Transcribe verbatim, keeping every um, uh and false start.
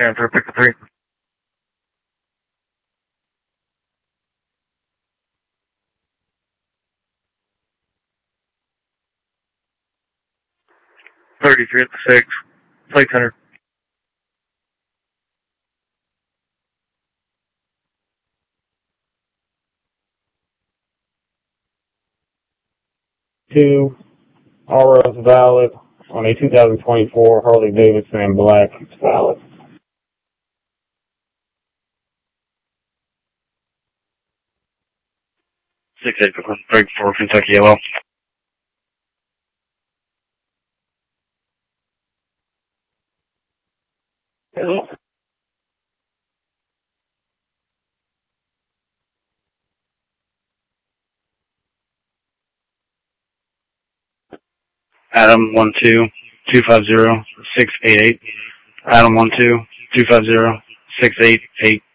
Panther, pick the three. thirty-three at the six. Plate center. Two, R S valid on a two thousand twenty-four Harley Davidson black. It's valid. six eight, break for Kentucky yellow. Hello. Adam one two two five zero six eight eight. Adam one two two five zero six eight eight.